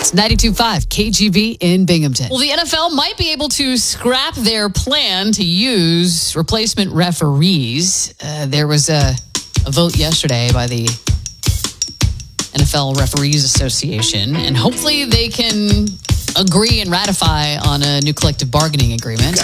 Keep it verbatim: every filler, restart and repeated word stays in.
It's ninety-two point five K G B in Binghamton. Well, the N F L might be able to scrap their plan to use replacement referees. Uh, there was a, a vote yesterday by the N F L Referees Association, and hopefully they can agree and ratify on a new collective bargaining agreement.